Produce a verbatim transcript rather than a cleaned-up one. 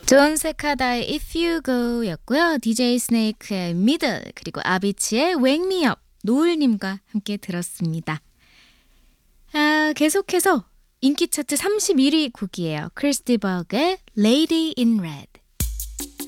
존 세카다의 If You Go 였고요. 디제이 스네이크의 Middle 그리고 아비치의 Wake Me Up 노을님과 함께 들었습니다. 아, 계속해서 인기 차트 삼십일 위 곡이에요. 크리스티 버그의 Lady in Red.